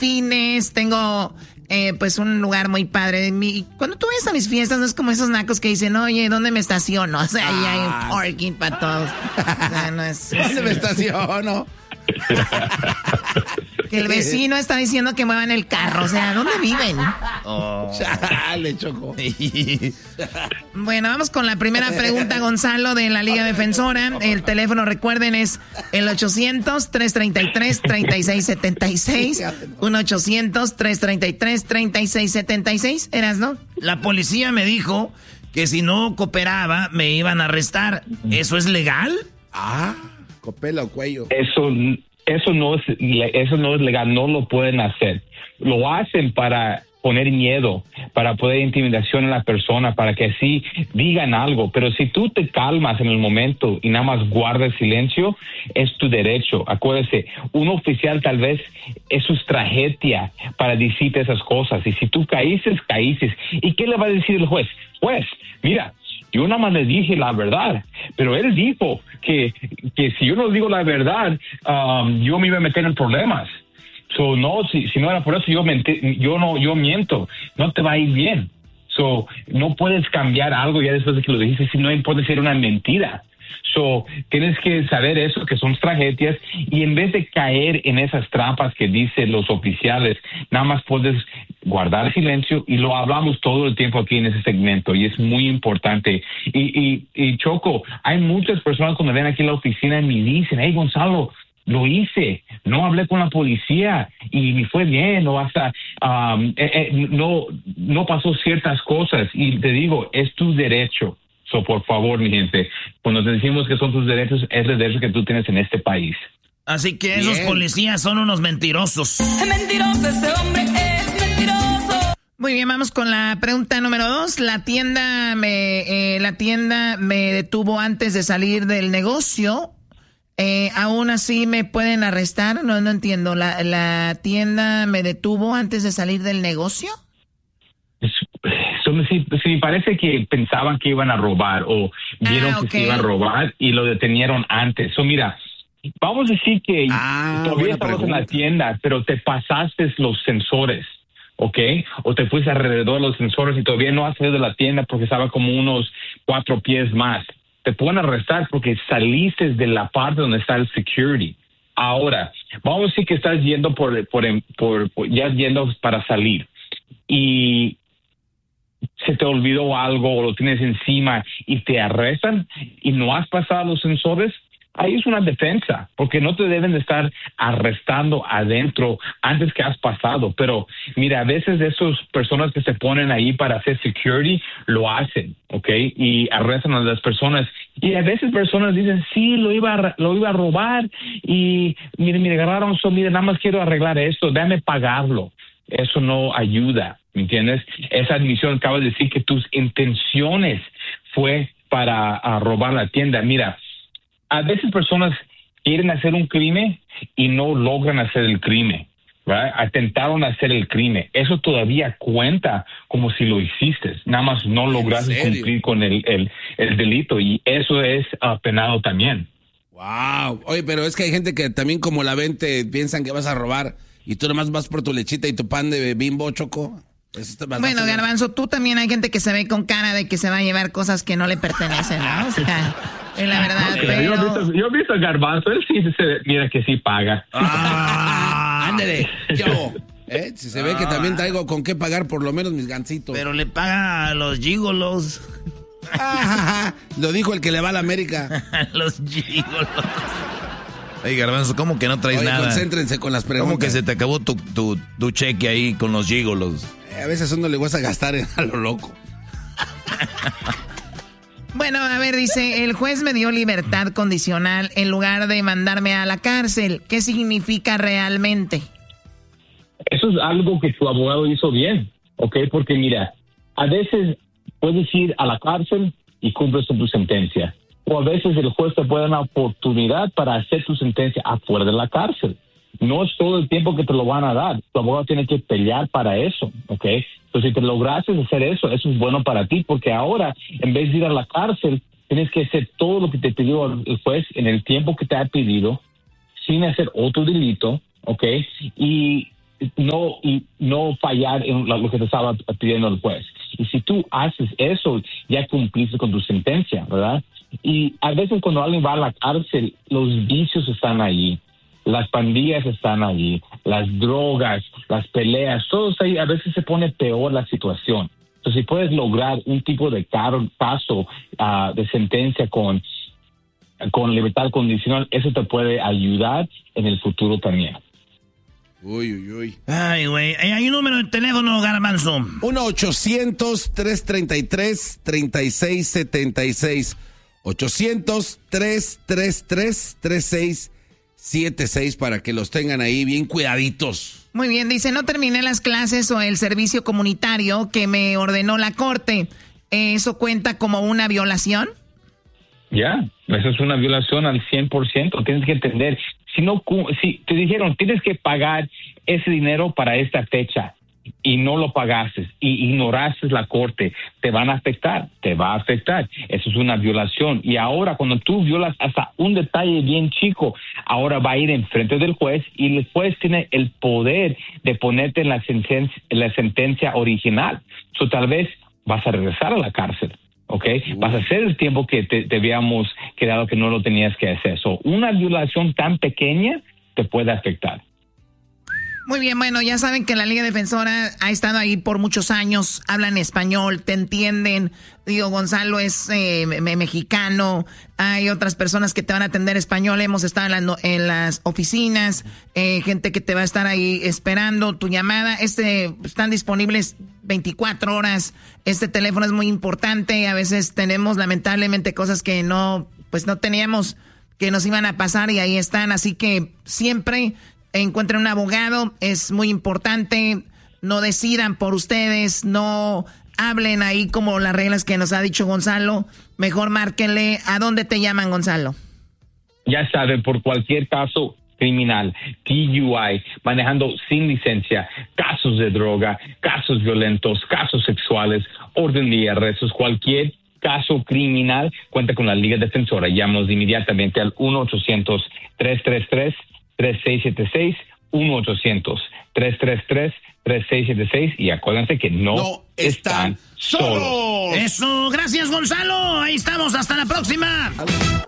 delfines, tengo pues un lugar muy padre. Cuando tú ves a mis fiestas, no es como esos nacos que dicen, oye, ¿dónde me estaciono? O sea, ahí hay parking para todos. O sea, no es... ¿Dónde me estaciono? Que el vecino está diciendo que muevan el carro. O sea, ¿dónde viven? Chale, Choco. Bueno, vamos con la primera pregunta, Gonzalo, de la Liga Defensora. El teléfono, recuerden, es el 800-333-3676. 1-800-333-3676. ¿Eras, no? La policía me dijo que si no cooperaba me iban a arrestar. ¿Eso es legal? Copela o cuello. Eso no es legal, no lo pueden hacer. Lo hacen para poner miedo, para poner intimidación a la persona, para que así digan algo. Pero si tú te calmas en el momento y nada más guardas silencio, es tu derecho. Acuérdese, un oficial tal vez es su tragedia para decirte esas cosas. Y si tú caíces. ¿Y qué le va a decir el juez? Juez, mira, yo nada más le dije la verdad, pero él dijo que si yo no digo la verdad, yo me iba a meter en problemas. So, no, si no era por eso, yo miento. No te va a ir bien. So, no puedes cambiar algo ya después de que lo dijiste, si no puede ser una mentira. So, tienes que saber eso, que son tragedias, y en vez de caer en esas trampas que dicen los oficiales, nada más puedes guardar silencio, y lo hablamos todo el tiempo aquí en ese segmento, y es muy importante. Y Choco, hay muchas personas cuando ven aquí en la oficina y me dicen, hey, Gonzalo, lo hice, no hablé con la policía y me fue bien, o hasta no pasó ciertas cosas, y te digo, es tu derecho. So, por favor, mi gente, cuando te decimos que son tus derechos, es el derecho que tú tienes en este país. Así que esos policías son unos mentirosos. Es mentiroso, ese hombre es mentiroso. Muy bien, vamos con la pregunta número 2. La tienda me detuvo antes de salir del negocio. ¿Aún así me pueden arrestar? No entiendo. ¿La tienda me detuvo antes de salir del negocio? Sí, parece que pensaban que iban a robar o vieron que se iban a robar y lo detenieron antes. Mira, vamos a decir que todavía estamos en la tienda, pero te pasaste los sensores, ¿ok? O te fuiste alrededor de los sensores y todavía no has salido de la tienda porque estaba como unos 4 pies más. Te pueden arrestar porque saliste de la parte donde está el security. Ahora, vamos a decir que estás yendo ya yendo para salir y se te olvidó algo o lo tienes encima y te arrestan y no has pasado los sensores. Ahí es una defensa, porque no te deben de estar arrestando adentro antes que has pasado. Pero mira, a veces esas personas que se ponen ahí para hacer security lo hacen, ¿ok? Y arrestan a las personas. Y a veces personas dicen, sí, lo iba a robar y mire, agarraron, mire, nada más quiero arreglar esto, déjame pagarlo. Eso no ayuda, ¿me entiendes? Esa admisión acaba de decir que tus intenciones fue para robar la tienda. Mira, a veces personas quieren hacer un crimen y no logran hacer el crimen, ¿right? Atentaron a hacer el crimen. Eso todavía cuenta como si lo hiciste. Nada más no lograste cumplir con el delito y eso es penado también. Wow. Oye, pero es que hay gente que también como la ven te piensan que vas a robar y tú nomás vas por tu lechita y tu pan de Bimbo, Choco. Bueno, Garbanzo, tú también hay gente que se ve con cara de que se va a llevar cosas que no le pertenecen, ¿no? O sea, es la verdad, pero... Yo he visto a Garbanzo, él sí mira que sí paga. Ándale, yo. Si se ve que también traigo con qué pagar por lo menos mis gancitos. Pero le paga a los gigolos. Lo dijo el que le va a la América. Los gigolos. Ey, Garbanzo, ¿cómo que no traes nada? Concéntrense con las preguntas. ¿Cómo que se te acabó tu cheque ahí con los gigolos? A veces uno le gusta gastar a lo loco. Bueno, a ver, dice, el juez me dio libertad condicional en lugar de mandarme a la cárcel. ¿Qué significa realmente? Eso es algo que tu abogado hizo bien, ¿ok? Porque mira, a veces puedes ir a la cárcel y cumples con tu sentencia. O a veces el juez te puede dar una oportunidad para hacer tu sentencia afuera de la cárcel. No es todo el tiempo que te lo van a dar. Tu abogado tiene que pelear para eso, ¿ok? Entonces, si te lograste hacer eso es bueno para ti, porque ahora, en vez de ir a la cárcel, tienes que hacer todo lo que te pidió el juez en el tiempo que te ha pedido, sin hacer otro delito, ¿ok? Y no fallar en lo que te estaba pidiendo el juez. Y si tú haces eso, ya cumpliste con tu sentencia, ¿verdad? Y a veces cuando alguien va a la cárcel, los vicios están ahí, las pandillas están ahí, las drogas, las peleas, todo está ahí. A veces se pone peor la situación. Entonces, si puedes lograr un tipo de caso de sentencia con libertad condicional, eso te puede ayudar en el futuro también. Uy. Ay, güey. Hay un número de teléfono, Garbanzo. 1-800-333-3676. 800-333-3676 para que los tengan ahí bien cuidaditos. Muy bien, dice, no terminé las clases o el servicio comunitario que me ordenó la corte. ¿Eso cuenta como una violación? Ya, eso es una violación al 100%. Tienes que entender, si te dijeron tienes que pagar ese dinero para esta fecha y no lo pagaste y ignoraste la corte, te va a afectar. Eso es una violación. Y ahora cuando tú violas hasta un detalle bien chico, ahora va a ir enfrente del juez y el juez tiene el poder de ponerte en la sentencia original. So, tal vez vas a regresar a la cárcel. ¿Okay? Vas a hacer el tiempo que te habíamos quedado que no lo tenías que hacer. So, una violación tan pequeña te puede afectar. Muy bien, bueno, ya saben que la Liga Defensora ha estado ahí por muchos años, hablan español, te entienden. Digo, Gonzalo es mexicano, hay otras personas que te van a atender español, hemos estado en las oficinas, gente que te va a estar ahí esperando tu llamada. Están disponibles 24 horas, este teléfono es muy importante, a veces tenemos lamentablemente cosas que no teníamos, que nos iban a pasar y ahí están, así que siempre encuentren un abogado, es muy importante, no decidan por ustedes, no hablen ahí como las reglas que nos ha dicho Gonzalo, mejor márquenle. ¿A dónde te llaman, Gonzalo? Ya saben, por cualquier caso criminal, DUI, manejando sin licencia, casos de droga, casos violentos, casos sexuales, orden de arrestos, cualquier caso criminal, cuenta con la Liga Defensora. Llámanos inmediatamente al 1-800-333-3676, 1-800-333-3676 y acuérdense que no están solos. Eso, gracias, Gonzalo. Ahí estamos, hasta la próxima.